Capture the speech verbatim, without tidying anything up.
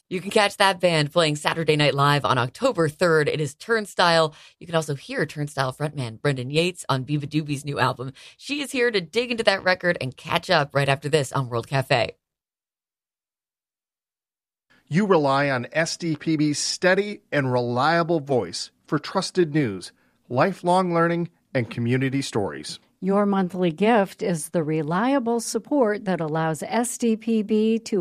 You can catch that band playing Saturday Night Live on October third. It is Turnstile. You can also hear Turnstile frontman Brendan Yates on Viva Doobie's new album. She is here to dig into that record and catch up right after this on World Cafe. You rely on S D P B's steady and reliable voice for trusted news, lifelong learning, and community stories. Your monthly gift is the reliable support that allows S D P B to